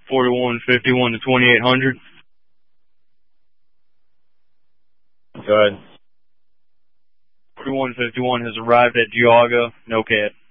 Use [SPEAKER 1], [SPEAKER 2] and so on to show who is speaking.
[SPEAKER 1] 4151 to 2800.
[SPEAKER 2] Go ahead.
[SPEAKER 1] 4151 has arrived at Geauga, no cat.